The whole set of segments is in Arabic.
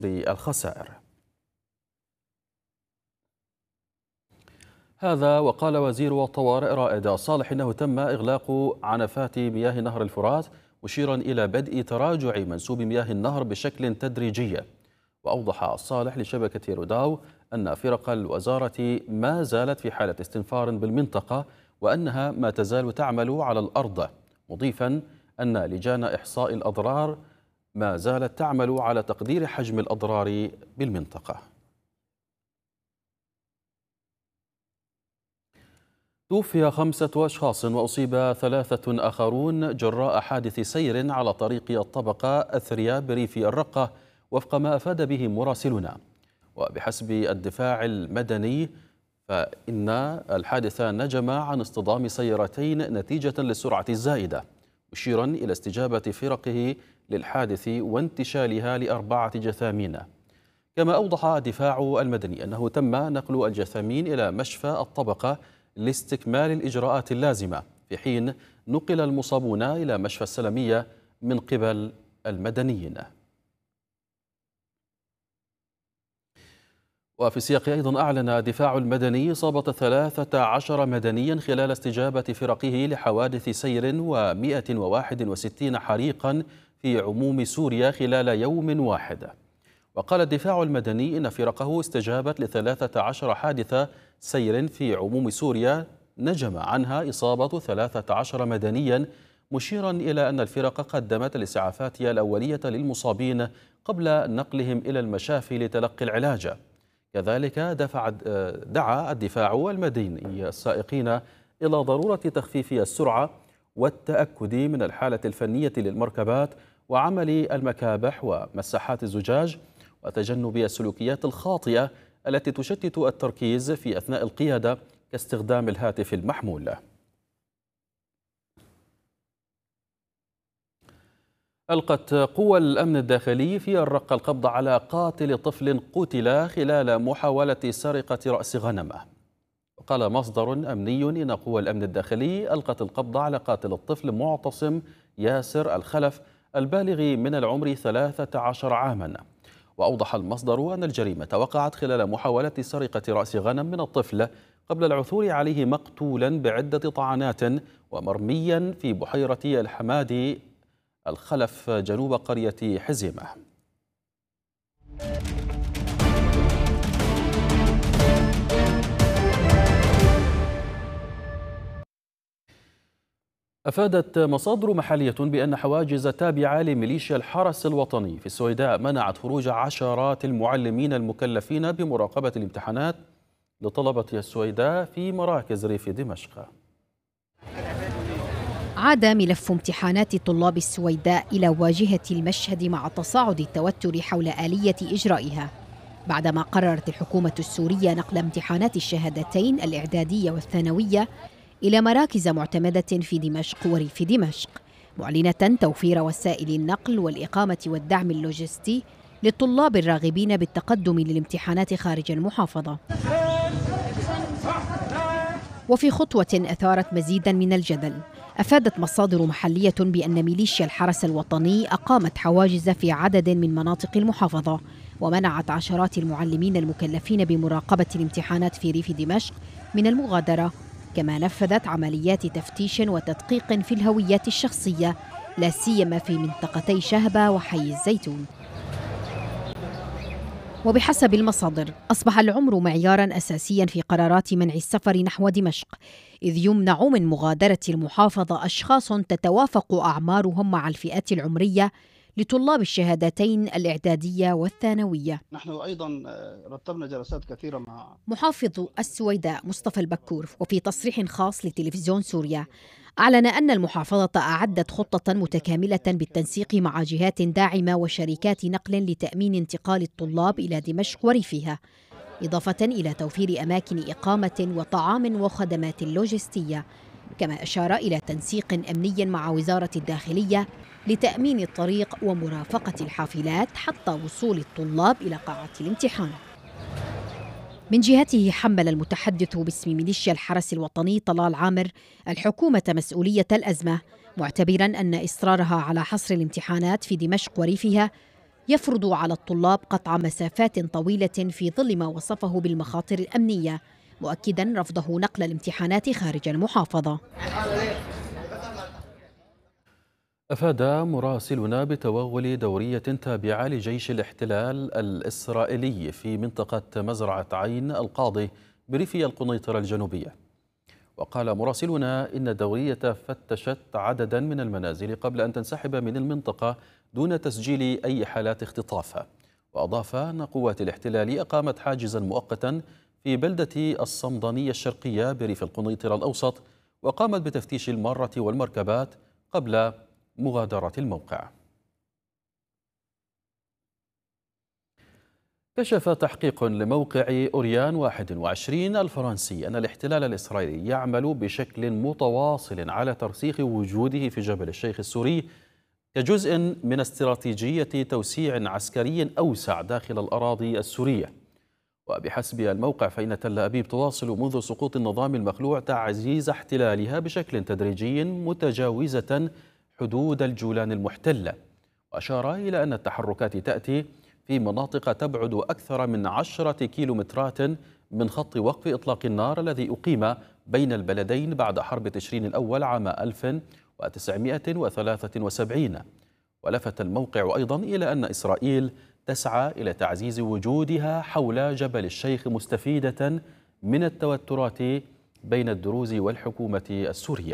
الخسائر. هذا وقال وزير الطوارئ رائد صالح إنه تم إغلاق عنفات مياه نهر الفرات، مشيرا إلى بدء تراجع منسوب مياه النهر بشكل تدريجي. وأوضح صالح لشبكة روداو أن فرق الوزارة ما زالت في حالة استنفار بالمنطقة، وأنها ما تزال تعمل على الأرض، مضيفا أن لجان إحصاء الأضرار ما زالت تعمل على تقدير حجم الأضرار بالمنطقة. توفي 5 أشخاص وأصيب 3 آخرون جراء حادث سير على طريق الطبقة أثريا بريف الرقة، وفق ما أفاد به مراسلنا. وبحسب الدفاع المدني فإن الحادث نجم عن اصطدام سيارتين نتيجة للسرعة الزائدة، مشيرا إلى استجابة فرقه للحادث وانتشالها ل4 جثامين. كما أوضح الدفاع المدني أنه تم نقل الجثامين إلى مشفى الطبقة لاستكمال الإجراءات اللازمة، في حين نقل المصابون إلى مشفى السلمية من قبل المدنيين. وفي السياق أيضا أعلن الدفاع المدني إصابة 13 مدنيا خلال استجابة فرقه لحوادث سير و161 حريقا في عموم سوريا خلال يوم واحد. وقال الدفاع المدني إن فرقه استجابت ل13 حادث سير في عموم سوريا نجم عنها إصابة 13 مدنيا، مشيرا إلى أن الفرق قدمت الإسعافات الأولية للمصابين قبل نقلهم إلى المشافي لتلقي العلاج. كذلك دعا الدفاع المدني السائقين إلى ضرورة تخفيف السرعة والتأكد من الحالة الفنية للمركبات وعمل المكابح ومساحات الزجاج، وتجنب السلوكيات الخاطئة التي تشتت التركيز في أثناء القيادة كاستخدام الهاتف المحمول. ألقت قوى الأمن الداخلي في الرقة القبض على قاتل طفل قتل خلال محاولة سرقة رأس غنمه. وقال مصدر أمني إن قوى الأمن الداخلي ألقت القبض على قاتل الطفل معتصم ياسر الخلف البالغ من العمر 13 عاما. وأوضح المصدر أن الجريمة وقعت خلال محاولة سرقة رأس غنم من الطفل قبل العثور عليه مقتولا بعدة طعنات ومرميا في بحيرة الحمادي الخلف جنوب قرية حزيمة. أفادت مصادر محلية بأن حواجز تابعة لميليشيا الحرس الوطني في السويداء منعت خروج عشرات المعلمين المكلفين بمراقبة الامتحانات لطلبة السويداء في مراكز ريف دمشق. عاد ملف امتحانات طلاب السويداء إلى واجهة المشهد مع تصاعد التوتر حول آلية إجرائها، بعدما قررت الحكومة السورية نقل امتحانات الشهادتين الإعدادية والثانوية إلى مراكز معتمدة في دمشق وريف دمشق، معلنة توفير وسائل النقل والإقامة والدعم اللوجستي للطلاب الراغبين بالتقدم للامتحانات خارج المحافظة. وفي خطوة أثارت مزيدا من الجدل، أفادت مصادر محلية بأن ميليشيا الحرس الوطني أقامت حواجز في عدد من مناطق المحافظة ومنعت عشرات المعلمين المكلفين بمراقبة الامتحانات في ريف دمشق من المغادرة، كما نفذت عمليات تفتيش وتدقيق في الهويات الشخصية لا سيما في منطقتي شهبة وحي الزيتون. وبحسب المصادر أصبح العمر معياراً أساسياً في قرارات منع السفر نحو دمشق، إذ يمنع من مغادرة المحافظة أشخاص تتوافق أعمارهم مع الفئات العمرية لطلاب الشهادتين الإعدادية والثانوية. نحن أيضا رتبنا جلسات كثيرة مع محافظ السويداء مصطفى البكور، وفي تصريح خاص لتلفزيون سوريا أعلن أن المحافظة أعدت خطة متكاملة بالتنسيق مع جهات داعمة وشركات نقل لتأمين انتقال الطلاب إلى دمشق وريفها، إضافة إلى توفير أماكن إقامة وطعام وخدمات لوجستية، كما أشار إلى تنسيق أمني مع وزارة الداخلية لتأمين الطريق ومرافقة الحافلات حتى وصول الطلاب إلى قاعة الامتحان. من جهته حمل المتحدث باسم ميليشيا الحرس الوطني طلال عامر الحكومة مسؤولية الأزمة، معتبراً أن إصرارها على حصر الامتحانات في دمشق وريفها يفرض على الطلاب قطع مسافات طويلة في ظل ما وصفه بالمخاطر الأمنية، مؤكدا رفضه نقل الامتحانات خارج المحافظة. أفاد مراسلنا بتوغل دورية تابعة لجيش الاحتلال الإسرائيلي في منطقة مزرعة عين القاضي بريف القنيطرة الجنوبية. وقال مراسلنا إن الدورية فتشت عددا من المنازل قبل أن تنسحب من المنطقة دون تسجيل أي حالات اختطاف. وأضاف أن قوات الاحتلال أقامت حاجزا مؤقتا في بلدة الصمدانية الشرقية بريف القنيطرة الأوسط، وقامت بتفتيش المارة والمركبات قبل مغادرة الموقع. كشف تحقيق لموقع أوريان 21 الفرنسي أن الاحتلال الإسرائيلي يعمل بشكل متواصل على ترسيخ وجوده في جبل الشيخ السوري كجزء من استراتيجية توسيع عسكري أوسع داخل الأراضي السورية. وبحسب الموقع فإن تل أبيب تواصل منذ سقوط النظام المخلوع تعزيز احتلالها بشكل تدريجي متجاوزة حدود الجولان المحتلة. وأشار إلى أن التحركات تأتي في مناطق تبعد أكثر من 10 كيلومترات من خط وقف إطلاق النار الذي أقيم بين البلدين بعد حرب تشرين الأول عام 1973. ولفت الموقع أيضا إلى أن إسرائيل تسعى إلى تعزيز وجودها حول جبل الشيخ مستفيدة من التوترات بين الدروز والحكومة السورية.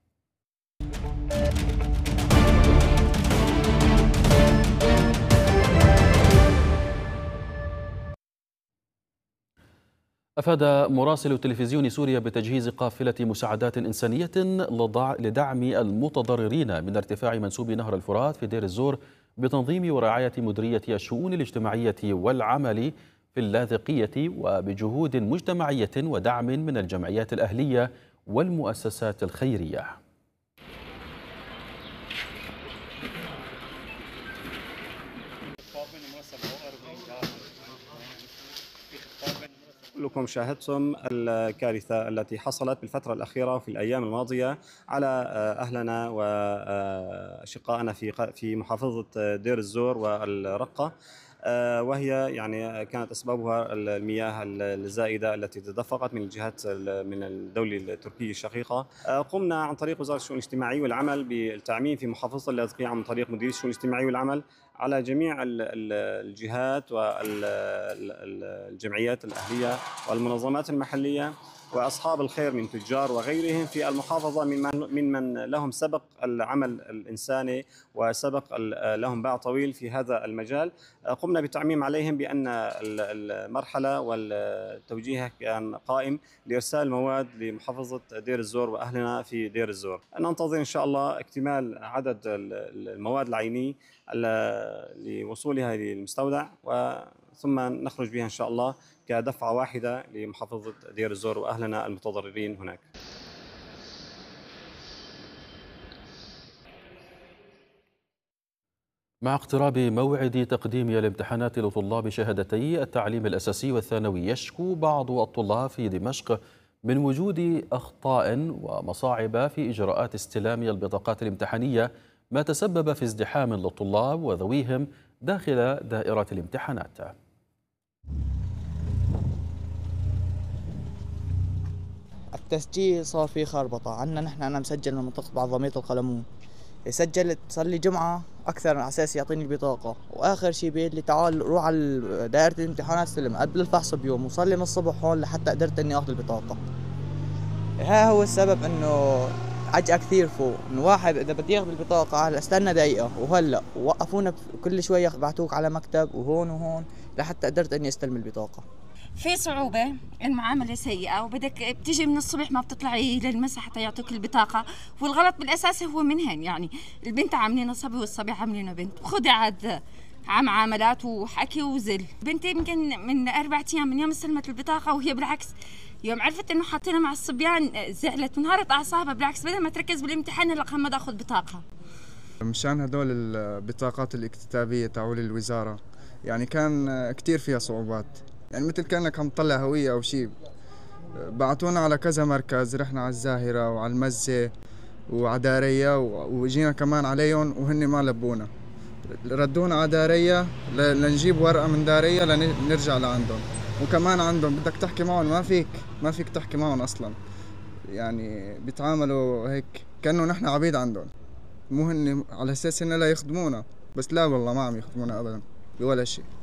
أفاد مراسل تلفزيون سوريا بتجهيز قافلة مساعدات إنسانية لدعم المتضررين من ارتفاع منسوب نهر الفرات في دير الزور بتنظيم ورعاية مديرية الشؤون الاجتماعية والعمل في اللاذقية، وبجهود مجتمعية ودعم من الجمعيات الأهلية والمؤسسات الخيرية. كلكم شاهدتم الكارثة التي حصلت بالفترة الأخيرة في الأيام الماضية على أهلنا وأشقائنا في محافظة دير الزور والرقة، وهي يعني كانت أسبابها المياه الزائدة التي تدفقت من الجهات من الدولة التركية الشقيقة. قمنا عن طريق وزارة الشؤون الاجتماعية والعمل بالتعميم في محافظة اللاذقية عن طريق مديرية الشؤون الاجتماعية والعمل على جميع الجهات والجمعيات الأهلية والمنظمات المحلية وأصحاب الخير من تجار وغيرهم في المحافظة ممن لهم سبق العمل الإنساني وسبق لهم باع طويل في هذا المجال. قمنا بالتعميم عليهم بأن المرحلة والتوجيه كان قائم لإرسال مواد لمحافظة دير الزور وأهلنا في دير الزور. ننتظر إن شاء الله اكتمال عدد المواد العيني لوصولها للمستودع ثم نخرج بها إن شاء الله كدفعة واحدة لمحافظة دير الزور وأهلنا المتضررين هناك. مع اقتراب موعد تقديم الامتحانات لطلاب شهادتي التعليم الأساسي والثانوي، يشكو بعض الطلاب في دمشق من وجود أخطاء ومصاعب في إجراءات استلام البطاقات الامتحانية، ما تسبب في ازدحام للطلاب وذويهم داخل دائرة الامتحانات. التسجيل صار فيه خربطة عنا نحن. أنا مسجل من منطقة بعظمية القلمون، سجلت صار لي جمعة أكثر على أساس يعطيني البطاقة، وآخر شيء بيقول لي تعال روح على دائرة الامتحانات استلم قبل الفحص بيوم، وصار لي من الصبح هون لحتى قدرت إني آخذ البطاقة. ها هو السبب إنه عجقة كثير فوق، إنه واحد إذا بدي ياخذ البطاقة هلا استنى دقيقة وهلا وقفونا كل شوية بعتوك على مكتب وهون وهون لحتى قدرت إني استلم البطاقة. في صعوبة، المعاملة سيئة، وبدك بتيجي من الصبح ما بتطلعي للمساء حتى يعطوك البطاقة، والغلط بالأساس هو منهن. يعني البنت عاملينها صبي والصبي عاملينها بنت، وخدي عاد معاملات وحكي وزل. بنتي يمكن من 4 أيام من يوم استلمت البطاقة وهي بالعكس يوم عرفت انه حاطينها مع الصبيان زعلت وانهارت اعصابها، بالعكس بدل ما تركز بالامتحان هلا ما اخذ بطاقة. مشان هدول البطاقات الاكتتابية تاعول الوزارة يعني كان كتير فيها صعوبات، يعني مثل كأنك عم تطلع هوية أو شيء. بعتونا على كذا مركز، رحنا على الزاهرة وعلى المزة وعلى دارية وجينا كمان عليهم وهن ما لبونا، ردونا على دارية لنجيب ورقة من دارية لنرجع لعندهم. وكمان عندهم بدك تحكي معهم ما فيك تحكي معهم أصلا، يعني بيتعاملوا هيك كأنه نحن عبيد عندهم، مو هن على أساس إنه لا يخدمونا، بس لا والله ما عم يخدمونا أبدا بولا شيء.